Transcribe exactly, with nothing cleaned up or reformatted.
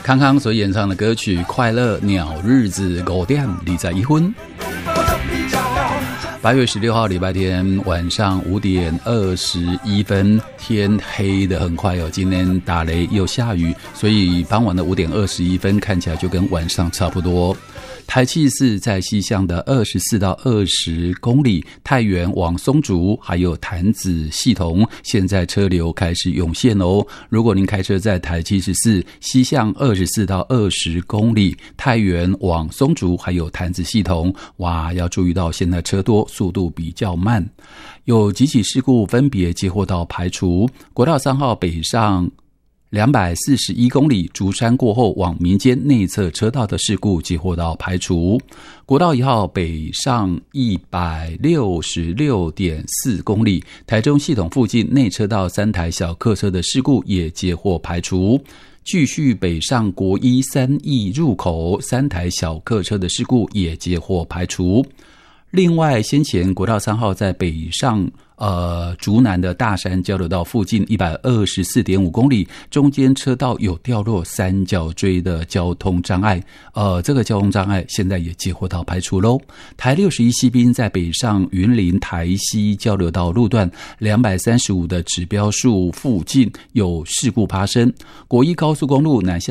康康所演唱的歌曲《快乐鸟日子》五点二十一分。八月十六号礼拜天晚上五点二十一分，天黑得很快哦。今天打雷又下雨，所以傍晚的五点二十一分看起来就跟晚上差不多。台七四在西向的二十四到二十公里，太原往松竹还有潭子系统，现在车流开始涌现哦。如果您开车在台七十四西向二十四到二十公里，太原往松竹还有潭子系统，哇，要注意到现在车多，速度比较慢。有几起事故分别接获到排除，国道三号北上两百四十一公里竹山过后往民间内侧车道的事故接获到排除，国道一号北上一百六十六点四公里台中系统附近内车道三台小客车的事故也接获排除，继续北上国一三义入口三台小客车的事故也接获排除。另外，先前国道三号在北上呃竹南的大山交流道附近一百二十四点五公里，中间车道有掉落三角锥的交通障碍，呃这个交通障碍现在也接获到排除咯。台六十一西滨在北上云林台西交流道路段两百三十五的指标数附近有事故发生，国一高速公路南下